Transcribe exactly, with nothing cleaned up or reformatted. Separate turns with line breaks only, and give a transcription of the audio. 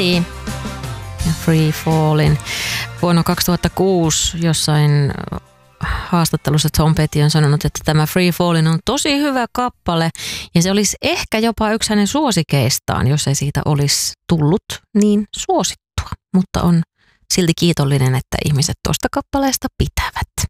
Petty ja Free Fallin. Vuonna kaksituhattakuusi jossain haastattelussa Tom Petty on sanonut, että tämä Free Fallin on tosi hyvä kappale ja se olisi ehkä jopa yksi hänen suosikeistaan, jos ei siitä olisi tullut niin suosittua. Mutta on silti kiitollinen, että ihmiset tuosta kappaleesta pitävät.